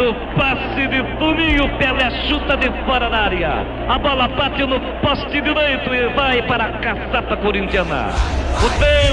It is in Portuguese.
o passe de Toninho, Pelé chuta de fora da área. A bola bate no poste direito e vai para a caçapa corintiana. O tempo